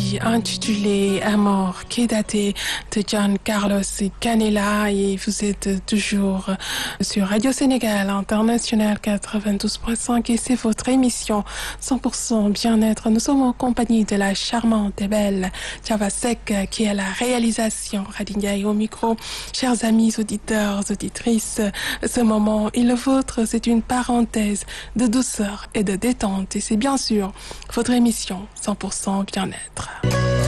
mélodie intitulée Amor Quédate de Giancarlo Canella et vous êtes toujours sur Radio Sénégal International 92.5 et c'est votre émission 100% bien-être. Nous sommes en compagnie de la charmante et belle Thiaba Seck qui est à la réalisation, Khady Ndiaye au micro. Chers amis auditeurs, auditrices, ce moment est le vôtre, c'est une parenthèse de douceur et de détente et c'est bien sûr votre émission 100% bien-être.